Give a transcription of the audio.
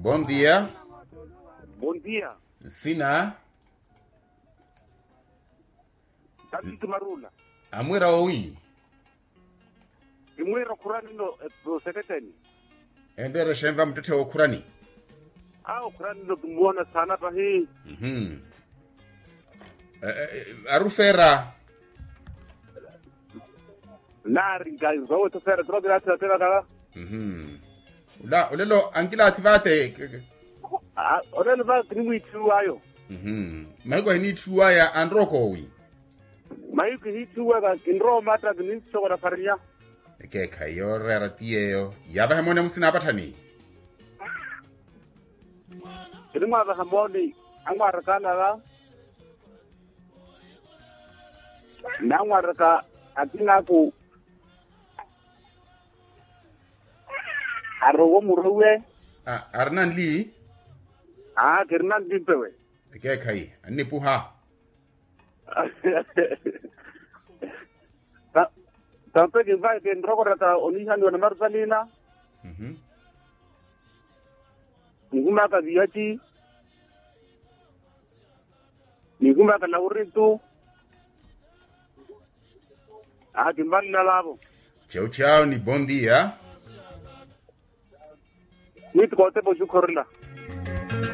Bom dia. Bom dia. Sina. David Marula. Amwira owi. Imwira kurani no sekreteni. Endere shemva mtete okurani. Kurani no kumuona sana pa hii. Arufera. Nari ngai zo to fera droga la tela kala. Ulelo ankila ativate. Olelo ba krimu itu ayo. Maiko ni tuwa ya androko owi. Maiko itu wa kinro mata ni sokora faria. Ke kayore ratieyo. Yaba hamone musina batani. Kirima ba hamoni angwara kala la. Nangwara ka atina ku Arowo muruwe. Arnan li. Kirnan dimpewe. Ke kai anipuha. Tampe que vai que ndroko rata onihan wana marsalina. Nguma ka biati. Nguma ka lauritu. Kimbali na labo. Ciao ciao ni bom dia. Muito gosto de você, Corila.